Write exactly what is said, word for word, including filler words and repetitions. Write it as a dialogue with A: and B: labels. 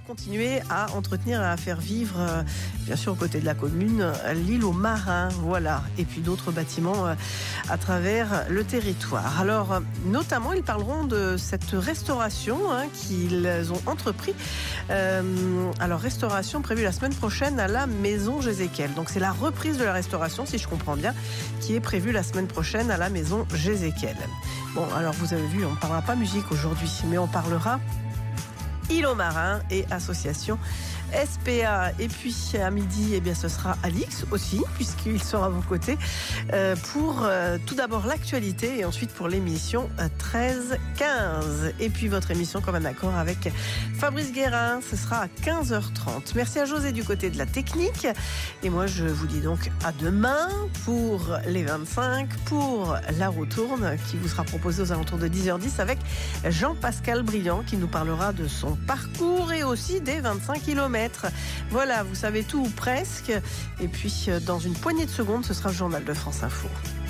A: continuer à entretenir et à faire vivre, euh, bien sûr, aux côtés de la commune, l'île aux Marins, voilà, et puis d'autres bâtiments euh, à travers le territoire. Alors, euh, notamment, ils parleront de cette restauration hein, qu'ils ont entrepris. Euh, alors, restauration prévue la semaine prochaine à la Maison Jézéchiel. Donc, c'est la reprise de la restauration, si je comprends bien, qui est prévue la semaine prochaine à la Maison Jézéchiel. Bon, alors, vous avez vu, on ne parlera pas musique aujourd'hui, mais on parlera île aux Marins et association S P A. Et puis à midi, eh bien, ce sera Alix aussi, puisqu'il sera à vos côtés euh, pour euh, tout d'abord l'actualité et ensuite pour l'émission euh, treize quinze. Et puis votre émission comme un accord avec Fabrice Guérin, ce sera à quinze heures trente. Merci à José du côté de la technique. Et moi, je vous dis donc à demain pour les vingt-cinq, pour La Roue Tourne, qui vous sera proposée aux alentours de dix heures dix avec Jean-Pascal Briand, qui nous parlera de son parcours et aussi des vingt-cinq kilomètres. Voilà, vous savez tout ou presque. Et puis, dans une poignée de secondes, ce sera le journal de France Info.